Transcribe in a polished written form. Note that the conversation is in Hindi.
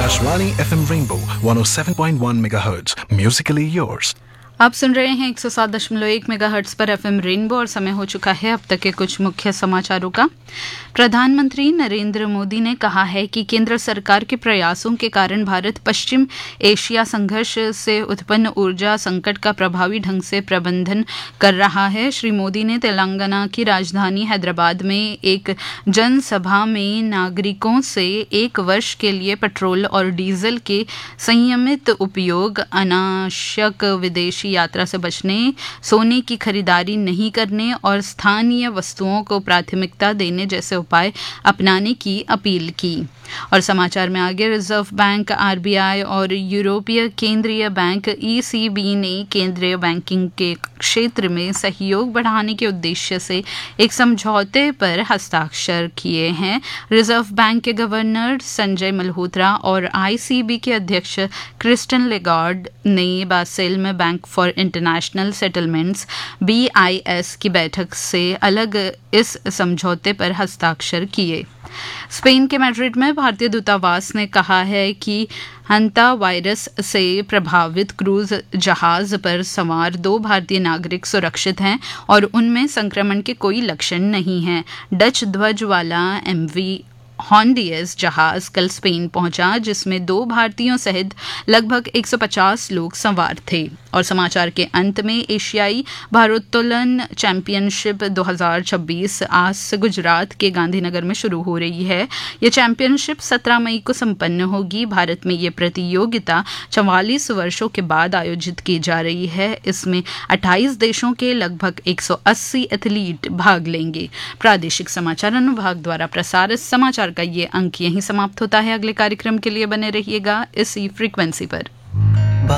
Akashvani FM Rainbow 107.1 MHz. Musically yours. आप सुन रहे हैं 107.1 मेगाहर्ट्ज पर एफएम रेनबो और समय हो चुका है अब तक के कुछ मुख्य समाचारों का। प्रधानमंत्री नरेंद्र मोदी ने कहा है कि केंद्र सरकार के प्रयासों के कारण भारत पश्चिम एशिया संघर्ष से उत्पन्न ऊर्जा संकट का प्रभावी ढंग से प्रबंधन कर रहा है। श्री मोदी ने तेलंगाना की राजधानी हैदराबाद में एक जनसभा में नागरिकों से 1 वर्ष के लिए पेट्रोल और डीजल के संयमित उपयोग, अनावश्यक विदेशी यात्रा से बचने, सोने की खरीदारी नहीं करने और स्थानीय वस्तुओं को प्राथमिकता देने जैसे उपाय अपनाने की अपील की। और समाचार में आगे, रिजर्व बैंक आरबीआई और यूरोपीय केंद्रीय बैंक ईसीबी ने केंद्रीय बैंकिंग के क्षेत्र में सहयोग बढ़ाने के उद्देश्य से एक समझौते पर हस्ताक्षर किए हैं। रिजर्व बैंक के गवर्नर संजय मल्होत्रा और आईसीबी के अध्यक्ष क्रिस्टिन लेगार्ड ने बासेल में bank for international settlements BIS की बैठक से अलग इस समझौते पर हस्ताक्षर किए। स्पेन के मैड्रिड में भारतीय दूतावास ने कहा है कि हंता वायरस से प्रभावित क्रूज जहाज पर सवार 2 भारतीय नागरिक सुरक्षित हैं और उनमें संक्रमण के कोई लक्षण नहीं हैं। डच ध्वज वाला MV हॉन्डियस जहाज कल स्पेन पहुंचा, जिसमें 2 भारतीयों सहित लगभग 150 लोग सवार थे। और समाचार के अंत में, एशियाई भारोत्तोलन चैंपियनशिप 2026 आज से गुजरात के गांधीनगर में शुरू हो रही है। ये चैंपियनशिप 17 मई को संपन्न होगी। भारत में ये प्रतियोगिता 44 वर्षों के बाद आयोजित की जा रही है। इसमें 28 देशों के लगभग 180 एथलीट भाग लेंगे। प्रादेशिक समाचार अनुभाग द्वारा प्रसारित समाचार का ये अंक यहीं समाप्त होता है। अगले कार्यक्रम के लिए बने रहिएगा इसी फ्रीक्वेंसी पर।